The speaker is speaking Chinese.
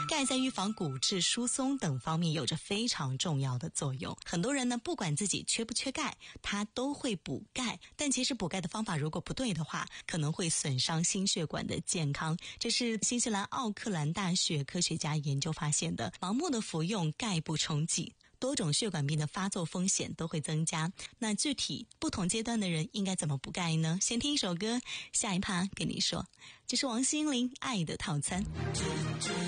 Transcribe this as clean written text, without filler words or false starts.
钙在预防骨质疏松等方面有着非常重要的作用。很多人呢，不管自己缺不缺钙，他都会补钙，但其实补钙的方法如果不对的话，可能会损伤心血管的健康。这是新西兰奥克兰大学科学家研究发现的。盲目的服用钙补充剂，多种血管病的发作风险都会增加。那具体不同阶段的人应该怎么补钙呢？先听一首歌，下一趴跟你说。这是王心凌《爱的套餐》。